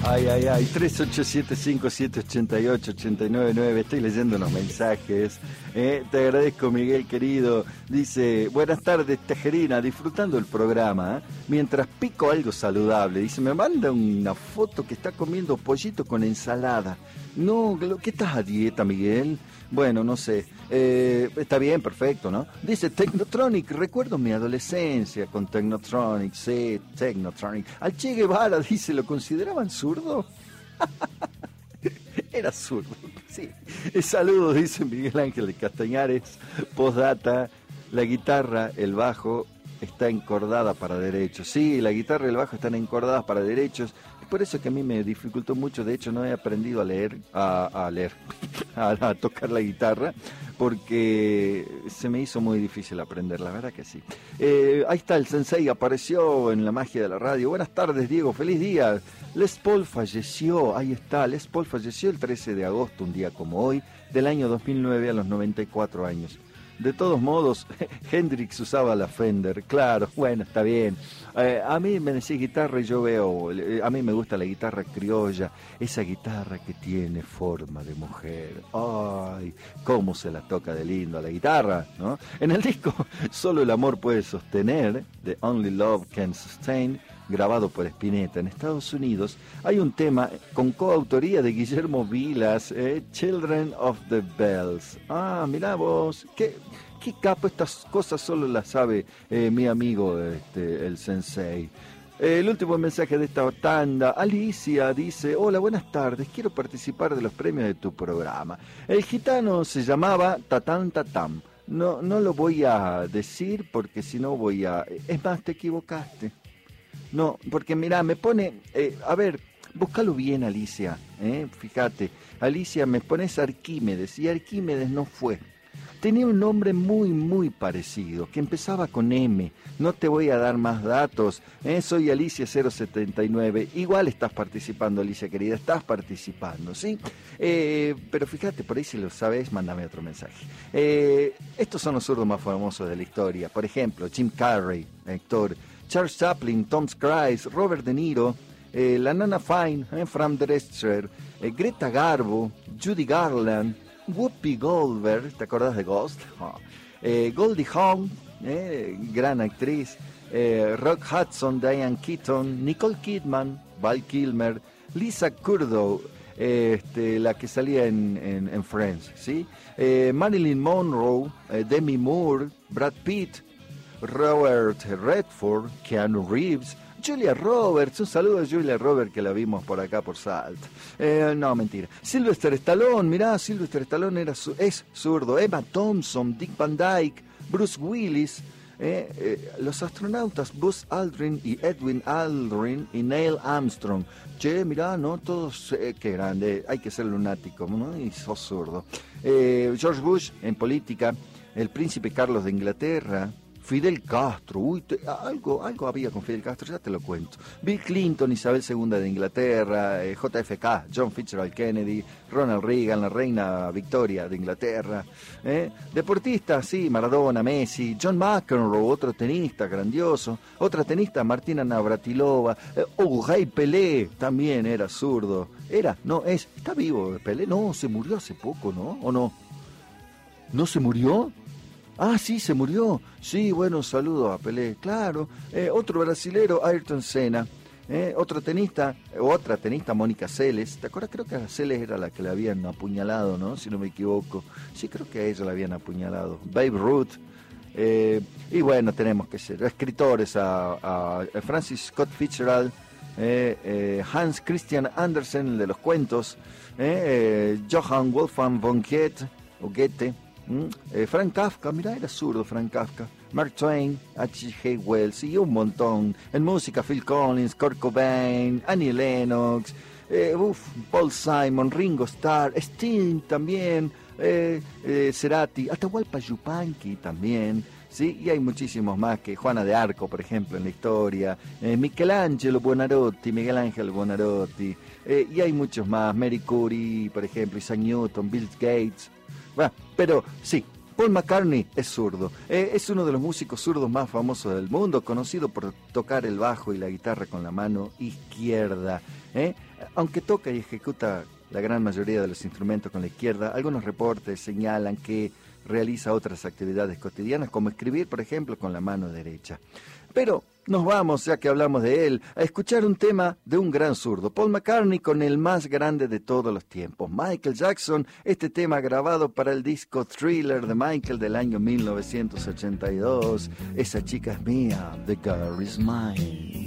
Ay, ay, ay, 3875788899. Estoy leyendo unos mensajes. Te agradezco, Miguel querido. Dice, buenas tardes, Tejerina, disfrutando el programa, mientras pico algo saludable. Dice, me manda una foto que está comiendo pollito con ensalada. No, ¿qué estás a dieta, Miguel? Bueno, no sé. Está bien, perfecto, ¿no? Dice Technotronic, recuerdo mi adolescencia con Technotronic, sí, Technotronic. Al Che Guevara, dice, ¿lo consideraban zurdo? Era zurdo, sí. Saludos, dice Miguel Ángel de Castañares. Postdata, la guitarra, el bajo está encordada para derechos. Sí, la guitarra y el bajo están encordadas para derechos. Por eso es que a mí me dificultó mucho. De hecho, no he aprendido a tocar la guitarra, porque se me hizo muy difícil aprender, la verdad que sí. Ahí está, el sensei apareció en la magia de la radio. Buenas tardes, Diego, feliz día. Les Paul falleció, ahí está, Les Paul falleció el 13 de agosto, un día como hoy, del año 2009, a los 94 años. De todos modos, Hendrix usaba la Fender, claro, bueno, está bien. A mí me decís guitarra y yo veo, a mí me gusta la guitarra criolla, esa guitarra que tiene forma de mujer. Ay, cómo se la toca de lindo a la guitarra, ¿no? En el disco Solo el amor puede sostener, de Only Love Can Sustain, grabado por Spinetta en Estados Unidos, hay un tema con coautoría de Guillermo Vilas, Children of the Bells. Ah, mirá vos, qué capo, estas cosas solo las sabe mi amigo el sensei. El último mensaje de esta tanda, Alicia dice, hola, buenas tardes, quiero participar de los premios de tu programa. El gitano se llamaba Tatán Tatam. No lo voy a decir porque si no voy a... Es más, te equivocaste. No, porque mirá, me pone... a ver, búscalo bien, Alicia. Fíjate, Alicia, me pones Arquímedes y Arquímedes no fue. Tenía un nombre muy, muy parecido, que empezaba con M. No te voy a dar más datos. Soy Alicia079. Igual estás participando, Alicia querida, estás participando, ¿sí? Pero fíjate, por ahí si lo sabes, mándame otro mensaje. Estos son los zurdos más famosos de la historia. Por ejemplo, Jim Carrey, actor, Charles Chaplin, Tom Cruise, Robert De Niro, la Nana Fine, Fran Drescher, Greta Garbo, Judy Garland, Whoopi Goldberg, ¿te acordás de Ghost? Goldie Hawn, gran actriz, Rock Hudson, Diane Keaton, Nicole Kidman, Val Kilmer, Lisa Kudrow, la que salía en Friends, ¿sí? Marilyn Monroe, Demi Moore, Brad Pitt, Robert Redford, Keanu Reeves, Julia Roberts, un saludo a Julia Roberts que la vimos por acá por Salt. No, mentira. Sylvester Stallone, mirá, Sylvester Stallone es zurdo. Emma Thompson, Dick Van Dyke, Bruce Willis, los astronautas Buzz Aldrin y Edwin Aldrin y Neil Armstrong. Che, mirá, ¿no? Todos, qué grande, hay que ser lunático, ¿no? Y sos zurdo. George Bush en política, el príncipe Carlos de Inglaterra, Fidel Castro, algo había con Fidel Castro, ya te lo cuento. Bill Clinton, Isabel II de Inglaterra, JFK, John Fitzgerald Kennedy, Ronald Reagan, la reina Victoria de Inglaterra. Deportistas, sí, Maradona, Messi, John McEnroe, otro tenista grandioso, otra tenista, Martina Navratilova, Rey Pelé, también era zurdo. ¿Está vivo Pelé? No, se murió hace poco, ¿no? ¿O no? ¿No se murió? Ah, sí, se murió. Sí, bueno, saludo a Pelé, claro. Otro brasilero, Ayrton Senna. Otra tenista, Mónica Seles. ¿Te acuerdas? Creo que a Seles era la que la habían apuñalado, ¿no? Si no me equivoco. Sí, creo que a ella la habían apuñalado. Babe Ruth. Y bueno, tenemos que ser escritores a Francis Scott Fitzgerald, Hans Christian Andersen, el de los cuentos, Johann Wolfgang von Goethe, o Goethe. Frank Kafka, mirá, era zurdo Frank Kafka, Mark Twain, H.G. Wells y un montón. En música, Phil Collins, Kurt Cobain, Annie Lennox, Paul Simon, Ringo Starr, Sting también, Cerati, Atahualpa Yupanqui también, ¿sí? Y hay muchísimos más, que Juana de Arco, por ejemplo, en la historia, Miguel Ángel Buonarroti, y hay muchos más, Mary Curie, por ejemplo, Isaac Newton, Bill Gates. Bueno, pero sí, Paul McCartney es zurdo, es uno de los músicos zurdos más famosos del mundo, conocido por tocar el bajo y la guitarra con la mano izquierda. Aunque toca y ejecuta la gran mayoría de los instrumentos con la izquierda, algunos reportes señalan que realiza otras actividades cotidianas, como escribir, por ejemplo, con la mano derecha. Pero nos vamos, ya que hablamos de él, a escuchar un tema de un gran zurdo, Paul McCartney, con el más grande de todos los tiempos, Michael Jackson, este tema grabado para el disco Thriller de Michael del año 1982, Esa chica es mía, The Girl is Mine.